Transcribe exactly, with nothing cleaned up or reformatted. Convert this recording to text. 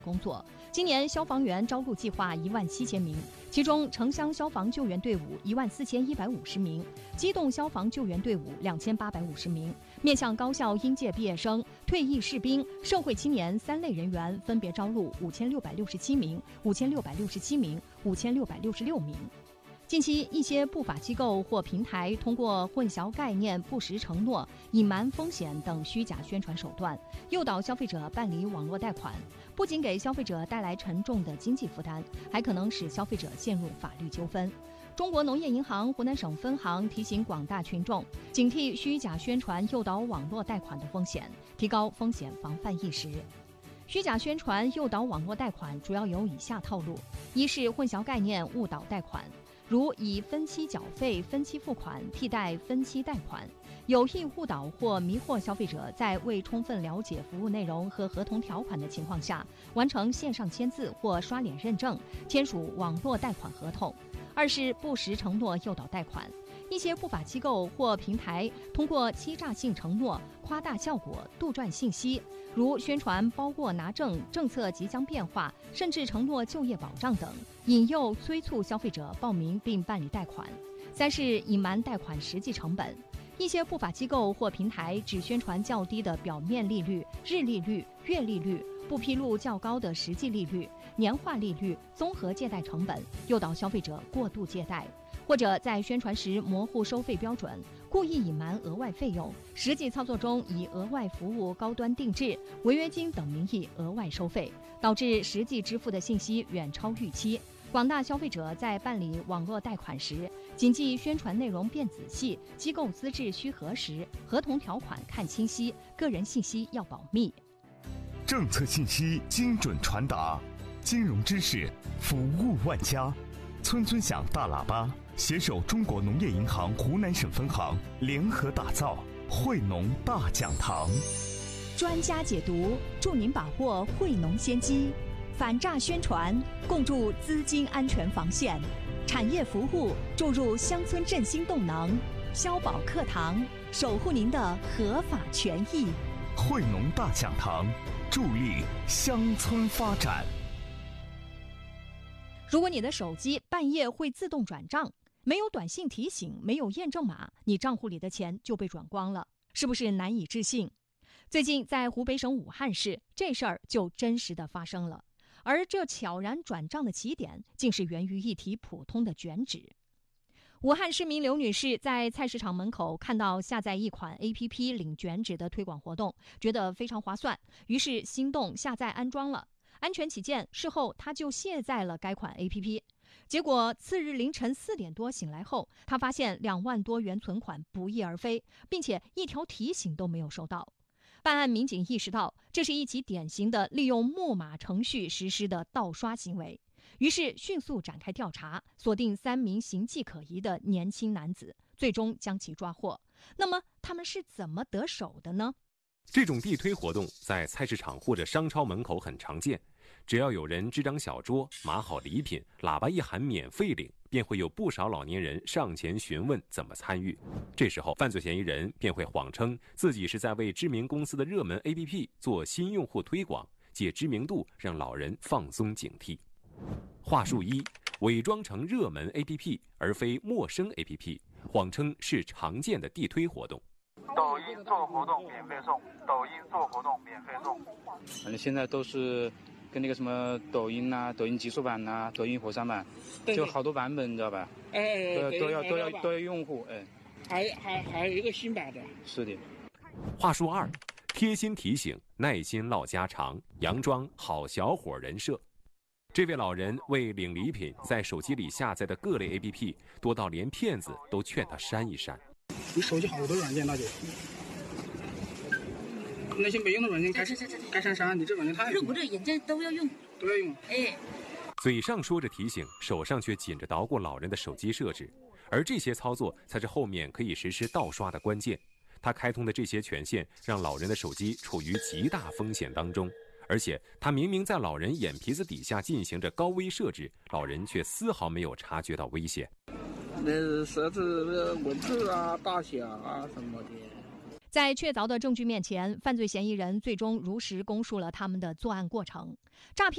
工作。今年消防员招录计划一万七千名，其中城乡消防救援队伍一万四千一百五十名，机动消防救援队伍两千八百五十名。面向高校应届毕业生、退役士兵、社会青年三类人员，分别招录五千六百六十七名、五千六百六十七名、五千六百六十六名。近期，一些不法机构或平台通过混淆概念、不实承诺、隐瞒风险等虚假宣传手段，诱导消费者办理网络贷款，不仅给消费者带来沉重的经济负担，还可能使消费者陷入法律纠纷。中国农业银行湖南省分行提醒广大群众，警惕虚假宣传诱导网络贷款的风险，提高风险防范意识。虚假宣传诱导网络贷款主要有以下套路：一是混淆概念、误导贷款，如以分期缴费、分期付款替代分期贷款，有意误导或迷惑消费者在未充分了解服务内容和合同条款的情况下，完成线上签字或刷脸认证，签署网络贷款合同。二是不实承诺诱导贷款，一些不法机构或平台通过欺诈性承诺、夸大效果、杜撰信息，如宣传包过拿证、政策即将变化，甚至承诺就业保障等，引诱催促消费者报名并办理贷款。三是隐瞒贷款实际成本，一些不法机构或平台只宣传较低的表面利率、日利率、月利率，不披露较高的实际利率、年化利率、综合借贷成本，诱导消费者过度借贷。或者在宣传时模糊收费标准，故意隐瞒额外费用，实际操作中以额外服务高端定制、违约金等名义额外收费，导致实际支付的信息远超预期。广大消费者在办理网络贷款时，谨记宣传内容变仔细，机构资质需核实，合同条款看清晰，个人信息要保密。 政策信息精准传达，金融知识服务万家。村村响大喇叭携手中国农业银行湖南省分行联合打造惠农大讲堂， 专家解读，助您把握惠农先机；反诈宣传，共筑资金安全防线；产业服务，注入乡村振兴动能。消保课堂，守护您的合法权益。 惠农大讲堂，助力乡村发展。 如果你的手机半夜会自动转账，没有短信提醒，没有验证码，你账户里的钱就被转光了，是不是难以置信？最近在湖北省武汉市，这事儿就真实的发生了。而这悄然转账的起点，竟是源于一提普通的卷纸。武汉市民刘女士在菜市场门口看到下载一款 A P P 领卷纸的推广活动，觉得非常划算，于是心动下载安装了。安全起见，事后他就卸载了该款 A P P。 结果次日凌晨四点多醒来后，他发现两万多元存款不翼而飞，并且一条提醒都没有收到。办案民警意识到，这是一起典型的利用木马程序实施的盗刷行为，于是迅速展开调查，锁定三名形迹可疑的年轻男子，最终将其抓获。那么他们是怎么得手的呢？ 这种地推活动在菜市场或者商超门口很常见，只要有人支张小桌，码好礼品，喇叭一喊免费领，便会有不少老年人上前询问怎么参与。这时候犯罪嫌疑人便会谎称自己是在为知名公司的热门 A P P 做新用户推广，借知名度让老人放松警惕。话术一，伪装成热门 A P P 而非陌生 A P P， 谎称是常见的地推活动。 抖音做活动免费送，抖音做活动免费送。 反正现在都是跟那个什么抖音呐、啊、抖音极速版呐、啊、抖音火山版，就好多版本，你知道吧？ 哎， 都要都要都要都要用户，哎， 还还还有一个新版的。 是的。 话术二，贴心提醒，耐心唠家常，佯装好小伙人设。这位老人为领礼品，在手机里下载的各类 A P P 多到连骗子都劝他删一删。 你手机好多软件，那就那些没用的软件该该删删，你这软件太多了。 我这软件都要用， 都要用。 哎， 嘴上说着提醒，手上却紧着捣鼓老人的手机设置，而这些操作才是后面可以实施盗刷的关键。他开通的这些权限，让老人的手机处于极大风险当中。而且他明明在老人眼皮子底下进行着高危设置，老人却丝毫没有察觉到危险。 那设置文字啊、大小啊什么的。 在确凿的证据面前，犯罪嫌疑人最终如实供述了他们的作案过程。诈骗